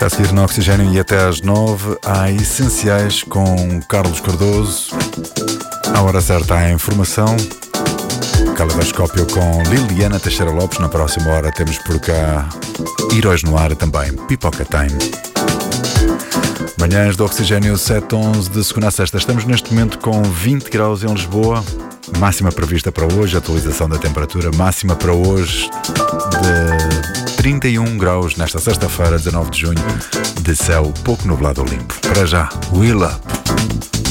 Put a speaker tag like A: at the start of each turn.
A: Já a seguir no Oxigênio e até às 9 há Essenciais com Carlos Cardoso. À hora certa há informação. Caleidoscópio com Liliana Teixeira Lopes. Na próxima hora temos por cá Heróis no Ar, também Pipoca Time. Manhãs do Oxigênio 7-11 de segunda a sexta. Estamos neste momento com 20 graus em Lisboa. Máxima prevista para hoje, atualização da temperatura. Máxima para hoje de 31 graus nesta sexta-feira, 19 de junho, de céu pouco nublado ou limpo. Para já, Will Up.